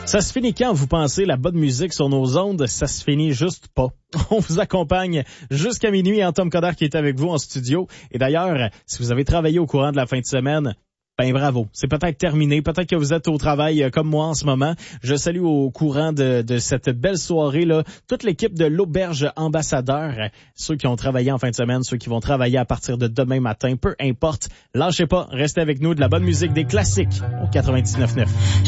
Ça se finit quand, vous pensez, la bonne musique sur nos ondes? Ça se finit juste pas. On vous accompagne jusqu'à minuit. Tom Coderre qui est avec vous en studio. Et d'ailleurs, si vous avez travaillé au courant de la fin de semaine, ben bravo. C'est peut-être terminé. Peut-être que vous êtes au travail comme moi en ce moment. Je salue au courant de cette belle soirée là toute l'équipe de l'Auberge Ambassadeur, ceux qui ont travaillé en fin de semaine, ceux qui vont travailler à partir de demain matin, peu importe. Lâchez pas, restez avec nous, de la bonne musique, des classiques au 99.9.